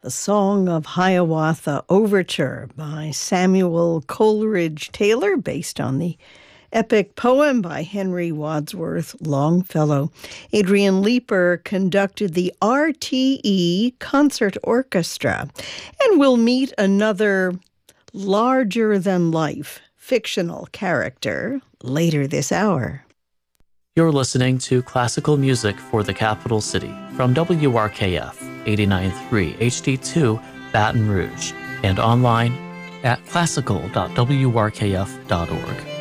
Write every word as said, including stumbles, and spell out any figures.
The Song of Hiawatha Overture by Samuel Coleridge Taylor, based on the epic poem by Henry Wadsworth Longfellow. Adrian Leeper conducted the R T E Concert Orchestra, and we'll meet another larger-than-life fictional character later this hour. You're listening to Classical Music for the Capital City from W R K F eighty-nine point three H D two Baton Rouge and online at classical dot w r k f dot org.